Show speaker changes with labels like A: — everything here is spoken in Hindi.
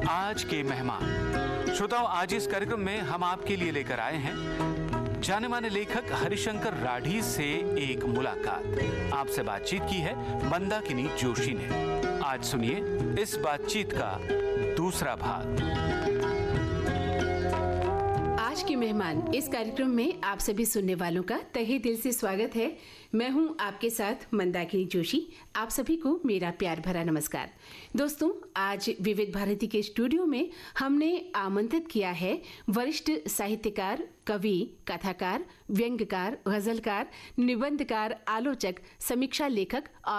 A: आज के मेहमान। श्रोताओं, आज इस कार्यक्रम में हम आपके लिए लेकर आए हैं जाने माने लेखक हरिशंकर राठी से एक मुलाकात। आपसे बातचीत की है मंदाकिनी जोशी ने। आज सुनिए इस बातचीत का दूसरा भाग।
B: आज के मेहमान इस कार्यक्रम में आप सभी सुनने वालों का तहे दिल से स्वागत है। मैं हूं आपके साथ मंदाकिनी जोशी। आप सभी को मेरा प्यार भरा नमस्कार। दोस्तों, आज विविध भारती के स्टूडियो में हमने आमंत्रित किया है वरिष्ठ साहित्यकार, कवि, कथाकार, व्यंग्यकार, गजलकार, निबंधकार, आलोचक, समीक्षा लेखक और